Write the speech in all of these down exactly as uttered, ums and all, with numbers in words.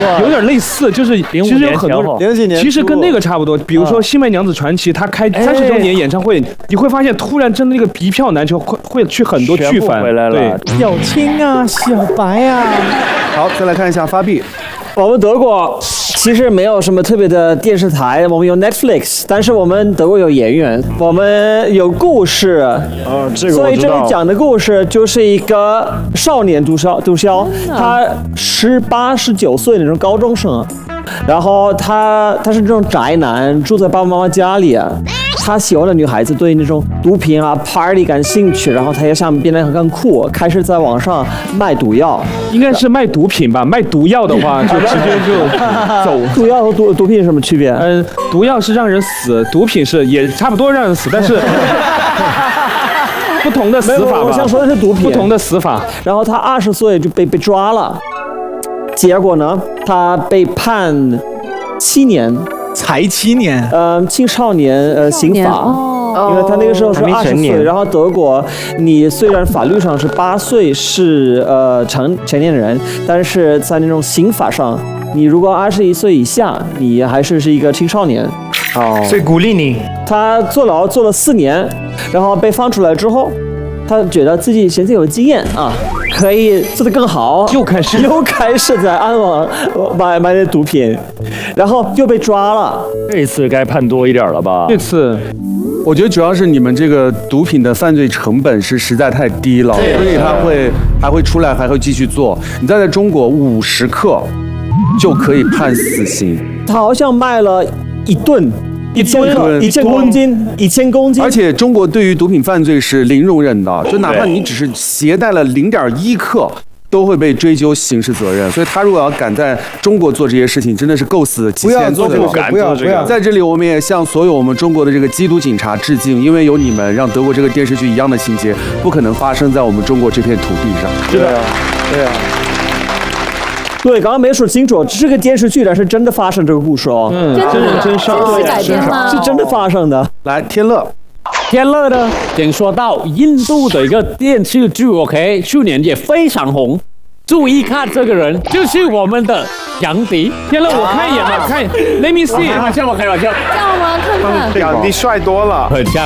有点类似，就是其实有很多零几年， 其实跟那个差不多。比如说《新白娘子传奇》，他开三十周年演唱会，你会发现突然真的那个一票难求，会会去很多剧粉回来了。 对， 小青啊，小白啊。 好，再来看一下发币。 我们德国其实没有什么特别的电视台，我们有 Netflix， 但是我们德国有演员，我们有故事。 呃，这个所以这我知道里讲的故事就是一个少年毒枭，毒枭，他十八十九岁那种高中生，然后他他是这种宅男，住在爸爸妈妈家里。他喜欢的女孩子对那种毒品啊、party 感兴趣，然后他也想变得更酷，开始在网上卖毒药。 应该是卖毒品吧？卖毒药的话，就直接就走。 毒药和毒毒品有什么区别？ 嗯，毒药是让人死，毒品是也差不多让人死，但是不同的死法吧。 我想说的是毒品， 不同的死法。 然后他二十岁就被被抓了，结果呢，他被判七年。 才七年， 呃，青少年呃刑法， 哦、 因为他那个时候是二十岁，然后德国，你虽然法律上是八岁是呃成成年人，但是在那种刑法上，你如果二十一岁以下，你还是是一个青少年。 哦，所以鼓励你。 他坐牢坐了四年，然后被放出来之后，他觉得自己现在有经验啊。可以做得更好， 又开始又开始在暗网买买点毒品，然后又被抓了。 这次该判多一点了吧？ 这次， 我觉得主要是你们这个毒品的犯罪成本是实在太低了，所以他会还会出来，还会继续做。你再在中国五十克就可以判死刑。 他好像卖了一吨。一千克，一千公斤，一千公斤。 而且中国对于毒品犯罪是零容忍的，就哪怕你只是携带了零点一克，都会被追究刑事责任。所以他如果要敢在中国做这些事情，真的是够死几千次。 不要不要不要！ 在这里，我们也向所有我们中国的这个缉毒警察致敬，因为有你们，让德国这个电视剧一样的情节不可能发生在我们中国这片土地上。 是的，对啊。 对，刚刚没说清楚，这个电视剧，但是真的发生这个故事哦。 嗯， 真人真事儿，是改编吗？ 是真的发生的。 来，天乐， 天乐呢？先说到印度的一个电视剧 ，OK， 去年也非常红。注意看这个人，就是我们的杨迪。 天乐，我看一眼吧，看 ，Let me see。 开玩笑，我开玩笑。 让我们看看。 杨迪帅多了， 很像。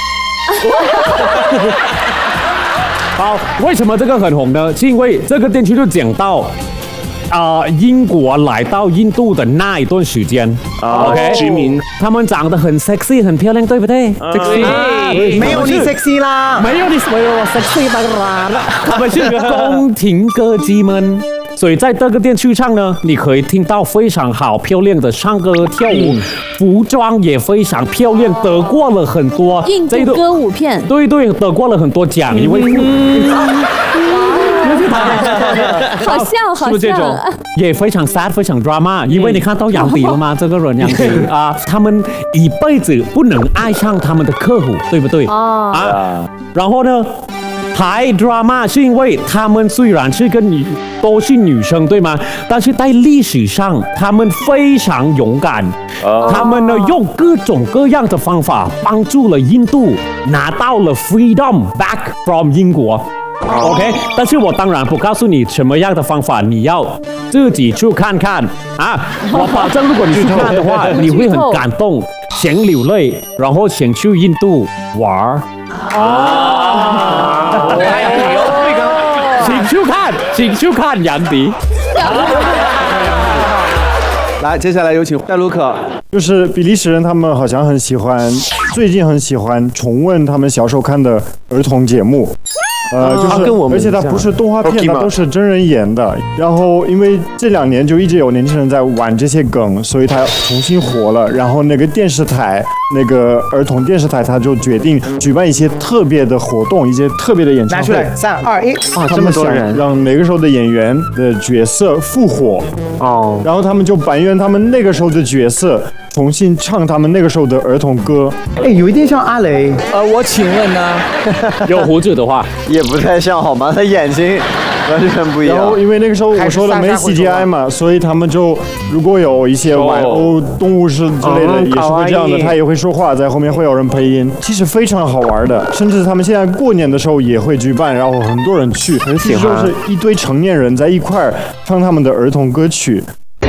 好，为什么这个很红呢？是因为这个电视剧讲到。啊、呃，英国来到印度的那一段时间、 啊、，OK， 殖民，他们长得很 sexy， 很漂亮，对不对、 啊、？sexy，、啊、没有你 sexy 啦， 没有你没有我 sexy 啦，他们是宫廷歌姬们。所以在这个电视上呢，你可以听到非常好、漂亮的唱歌跳舞，嗯、服装也非常漂亮，得过了很多印度歌舞片， 对对，得过了很多奖，因为。嗯好像，好像， 是不是这种也非常 sad， 非常 drama？、嗯、因为你看到杨迪了吗？这个人杨迪啊，他们一辈子不能爱上他们的客户，对不对？ 哦、 啊，然后呢，太 drama 是因为他们虽然是个女，都是女生，对吗？但是在历史上，他们非常勇敢，哦、他们呢用各种各样的方法帮助了印度拿到了 freedom back from 英国。OK， 但是我当然不告诉你什么样的方法，你要自己去看看啊！我保证，如果你去看的话，你会很感动，想流泪，然后想去印度玩儿。啊！请去看，请去看杨迪。 来，接下来有请戴卢克。 就是比利时人，他们好像很喜欢，最近很喜欢重温他们小时候看的儿童节目。呃，就是，而且它不是动画片，它都是真人演的。然后，因为这两年就一直有年轻人在玩这些梗，所以它重新火了。然后那个电视台，那个儿童电视台，他就决定举办一些特别的活动，一些特别的演唱会。 拿出来，三二一， 啊，这么多人，让那个时候的演员的角色复活。哦。然后他们就还原他们那个时候的角色。重新唱他们那个时候的儿童歌， 哎，有一点像阿雷。 呃，我请问呢， 有胡子的话也不太像好吗？他眼睛完全不一样。 然后因为那个时候我说了没 C G I 嘛，所以他们就如果有一些玩偶、动物是之类的，也是会这样的，他也会说话，在后面会有人配音，其实非常好玩的。甚至他们现在过年的时候也会举办，然后很多人去，很喜欢，就是一堆成年人在一块儿唱他们的儿童歌曲。